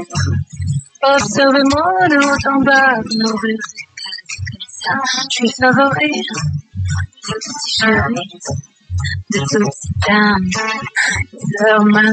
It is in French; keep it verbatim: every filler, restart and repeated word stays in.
Observe-moi de haut en bas, nos rues comme ça. Je suis favori, je suis chérie de toutes ces dames. Leur main